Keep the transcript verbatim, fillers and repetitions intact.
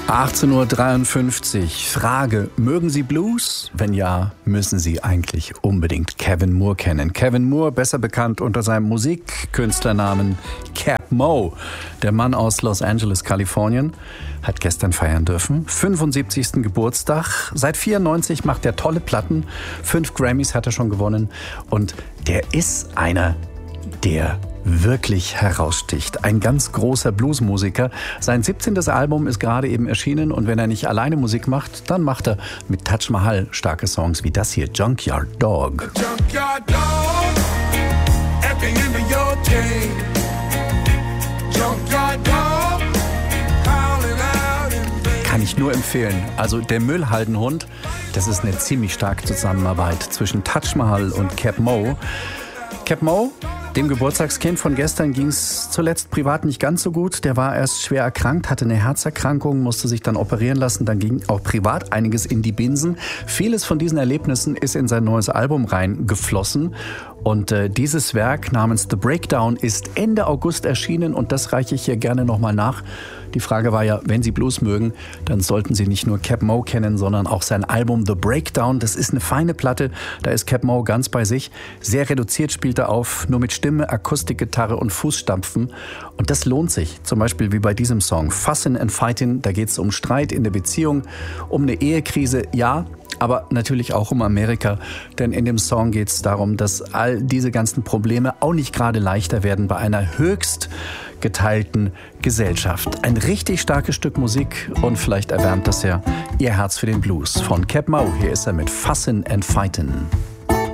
achtzehn Uhr dreiundfünfzig. Frage, mögen Sie Blues? Wenn ja, müssen Sie eigentlich unbedingt Kevin Moore kennen. Kevin Moore, besser bekannt unter seinem Musikkünstlernamen Cap Mo. Der Mann aus Los Angeles, Kalifornien, hat gestern feiern dürfen. fünfundsiebzigsten Geburtstag. Seit vierundneunzig macht er tolle Platten. Fünf Grammys hat er schon gewonnen. Und der ist einer, der wirklich heraussticht. Ein ganz großer Bluesmusiker. Sein siebzehntes Album ist gerade eben erschienen und wenn er nicht alleine Musik macht, dann macht er mit Taj Mahal starke Songs wie das hier, Junkyard Dog. Junkyard Dog, at the end of your day. Junkyard Dog, howling out in vain. Kann ich nur empfehlen. Also der Müllhaldenhund, das ist eine ziemlich starke Zusammenarbeit zwischen Taj Mahal und Cap Mo. Cap Mo, dem Geburtstagskind von gestern, ging es zuletzt privat nicht ganz so gut. Der war erst schwer erkrankt, hatte eine Herzerkrankung, musste sich dann operieren lassen. Dann ging auch privat einiges in die Binsen. Vieles von diesen Erlebnissen ist in sein neues Album reingeflossen. Und äh, dieses Werk namens The Breakdown ist Ende August erschienen und das reiche ich hier gerne nochmal nach. Die Frage war ja, wenn Sie Blues mögen, dann sollten Sie nicht nur Cap Mo kennen, sondern auch sein Album The Breakdown. Das ist eine feine Platte, da ist Cap Mo ganz bei sich. Sehr reduziert spielt er auf, nur mit Stimme, Akustikgitarre und Fußstampfen. Und das lohnt sich, zum Beispiel wie bei diesem Song Fussin' and Fightin'. Da geht es um Streit in der Beziehung, um eine Ehekrise, ja, aber natürlich auch um Amerika, denn in dem Song geht es darum, dass all diese ganzen Probleme auch nicht gerade leichter werden bei einer höchst geteilten Gesellschaft. Ein richtig starkes Stück Musik und vielleicht erwärmt das ja Ihr Herz für den Blues. Von Cap Mo, hier ist er mit Fussin' and Fightin'.